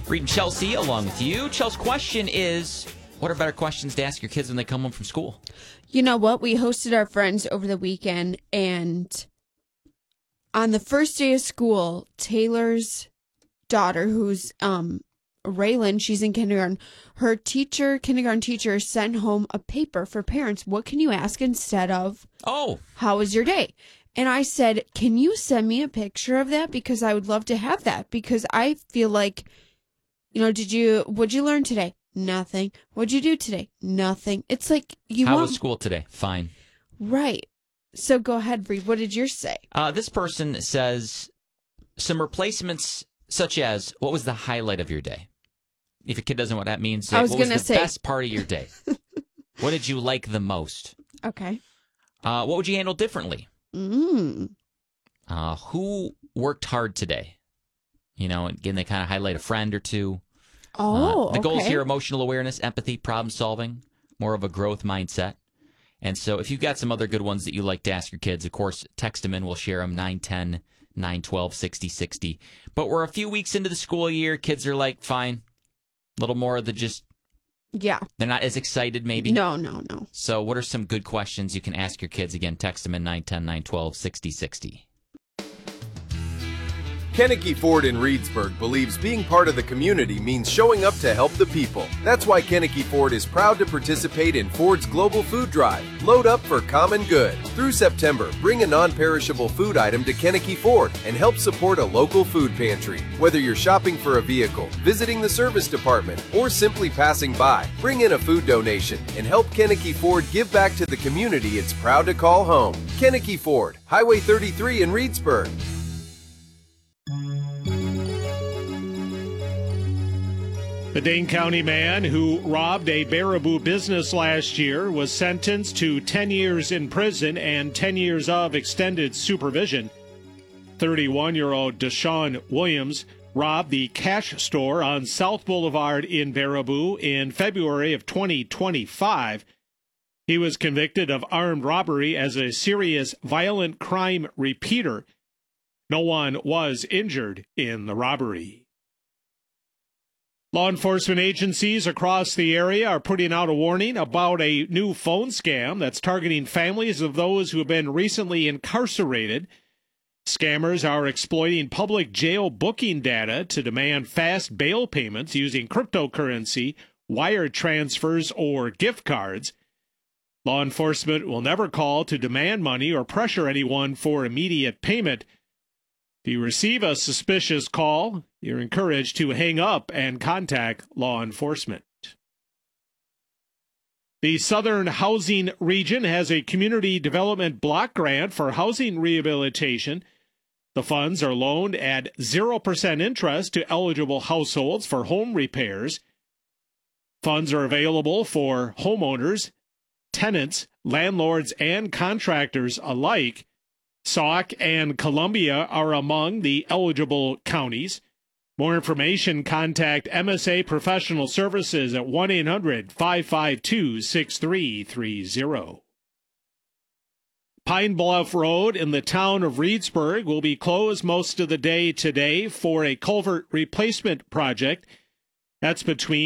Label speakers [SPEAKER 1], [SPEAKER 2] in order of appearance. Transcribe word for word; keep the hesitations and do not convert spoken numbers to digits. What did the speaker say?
[SPEAKER 1] Reading Chelsea along with you. Chelsea's question is, what are better questions to ask your kids when they come home from school?
[SPEAKER 2] You know what? We hosted our friends over the weekend, and on the first day of school, Taylor's daughter, who's um Raylan, she's in kindergarten, her teacher, kindergarten teacher, sent home a paper for parents. What can you ask instead of,
[SPEAKER 1] oh,
[SPEAKER 2] how was your day? And I said, can you send me a picture of that? Because I would love to have that, because I feel like, you know, did you, what'd you learn today? Nothing. What'd you do today? Nothing. It's like you
[SPEAKER 1] How
[SPEAKER 2] want...
[SPEAKER 1] was school today? Fine.
[SPEAKER 2] Right. So go ahead, Reed. What did yours say?
[SPEAKER 1] Uh, this person says some replacements such as, what was the highlight of your day? If your kid doesn't know what that means, say,
[SPEAKER 2] I was
[SPEAKER 1] what was
[SPEAKER 2] gonna
[SPEAKER 1] the
[SPEAKER 2] say...
[SPEAKER 1] best part of your day? What did you like the most?
[SPEAKER 2] Okay.
[SPEAKER 1] Uh, what would you handle differently?
[SPEAKER 2] Mm.
[SPEAKER 1] Uh, who worked hard today? You know, again, they kind of highlight a friend or two.
[SPEAKER 2] Oh,
[SPEAKER 1] uh, The goals
[SPEAKER 2] okay.
[SPEAKER 1] here, emotional awareness, empathy, problem solving, more of a growth mindset. And so if you've got some other good ones that you like to ask your kids, of course, text them in. We'll share them, nine ten, nine twelve, sixty sixty. But we're a few weeks into the school year. Kids are like, fine. A little more of the just,
[SPEAKER 2] Yeah.
[SPEAKER 1] they're not as excited maybe.
[SPEAKER 2] No, no, no.
[SPEAKER 1] So what are some good questions you can ask your kids? Again, text them in nine ten, nine twelve, sixty sixty.
[SPEAKER 3] Kennecke Ford in Reedsburg believes being part of the community means showing up to help the people. That's why Kennecke Ford is proud to participate in Ford's Global Food Drive. Load up for common good. Through September, bring a non-perishable food item to Kennecke Ford and help support a local food pantry. Whether you're shopping for a vehicle, visiting the service department, or simply passing by, bring in a food donation and help Kennecke Ford give back to the community it's proud to call home. Kennecke Ford, Highway thirty-three in Reedsburg.
[SPEAKER 4] The Dane County man who robbed a Baraboo business last year was sentenced to ten years in prison and ten years of extended supervision. thirty-one-year-old Deshaun Williams robbed the cash store on South Boulevard in Baraboo in February of twenty twenty-five. He was convicted of armed robbery as a serious violent crime repeater. No one was injured in the robbery. Law enforcement agencies across the area are putting out a warning about a new phone scam that's targeting families of those who have been recently incarcerated. Scammers are exploiting public jail booking data to demand fast bail payments using cryptocurrency, wire transfers, or gift cards. Law enforcement will never call to demand money or pressure anyone for immediate payment. If you receive a suspicious call, you're encouraged to hang up and contact law enforcement. The Southern Housing Region has a community development block grant for housing rehabilitation. The funds are loaned at zero percent interest to eligible households for home repairs. Funds are available for homeowners, tenants, landlords, and contractors alike. Sauk and Columbia are among the eligible counties. More information, contact M S A Professional Services at one eight hundred, five five two, six three three zero. Pine Bluff Road in the town of Reedsburg will be closed most of the day today for a culvert replacement project. That's between